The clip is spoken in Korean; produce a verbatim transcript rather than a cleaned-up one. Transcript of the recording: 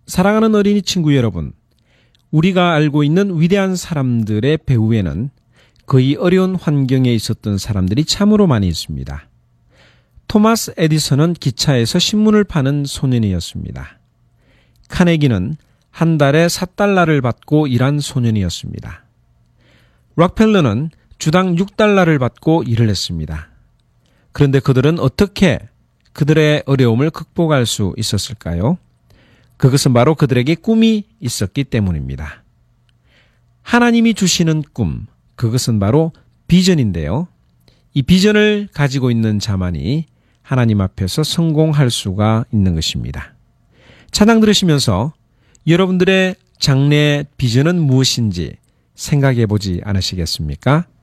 사랑하는 어린이 친구 여러분, 우리가 알고 있는 위대한 사람들의 배후에는 거의 어려운 환경에 있었던 사람들이 참으로 많이 있습니다. 토마스 에디슨은 기차에서 신문을 파는 소년이었습니다. 카네기는 한 달에 사 달러를 받고 일한 소년이었습니다. 록펠러는 주당 육 달러를 받고 일을 했습니다. 그런데 그들은 어떻게 그들의 어려움을 극복할 수 있었을까요? 그것은 바로 그들에게 꿈이 있었기 때문입니다. 하나님이 주시는 꿈, 그것은 바로 비전인데요. 이 비전을 가지고 있는 자만이 하나님 앞에서 성공할 수가 있는 것입니다. 찬양 들으시면서 여러분들의 장래의 비전은 무엇인지 생각해 보지 않으시겠습니까?